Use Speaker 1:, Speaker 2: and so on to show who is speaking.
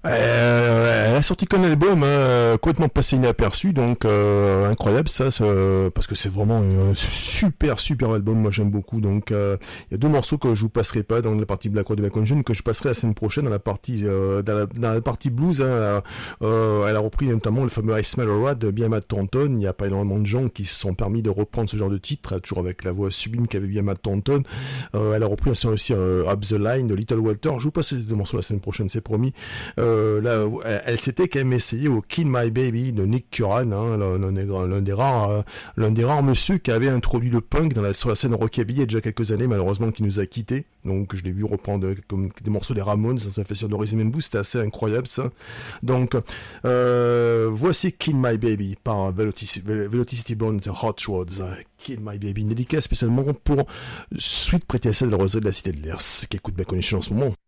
Speaker 1: Elle a sorti qu'un album complètement passé inaperçu, donc incroyable ça, parce que c'est vraiment un super album, moi j'aime beaucoup. Donc il y a deux morceaux que je vous passerai pas dans la partie Black Road Black Engine, que je passerai la semaine prochaine dans la partie dans la partie blues. Hein, elle a repris notamment le fameux I Smell a Rat de Bien Matt Thornton. Il n'y a pas énormément de gens qui se sont permis de reprendre ce genre de titre, toujours avec la voix sublime qu'avait Bien Matt Thornton. Elle a repris aussi Up the Line de Little Walter. Je vous passe ces deux morceaux la semaine prochaine, c'est promis. Là, elle s'était quand même essayée au Kill My Baby de Nick Curran, hein, l'un des rares monsieur qui avait introduit le punk sur la scène rockabilly il y a déjà quelques années, malheureusement qui nous a quittés. Donc je l'ai vu reprendre comme des morceaux des Ramones, ça fait sur de Rhythm and Blues, c'était assez incroyable ça. Donc voici Kill My Baby par Velocity Blonde The Hot Rods. Kill My Baby, une dédicace spécialement pour Sweet Pretty Celle de Rosée de la Cité de l'Ers, qui écoute bien connu en ce moment.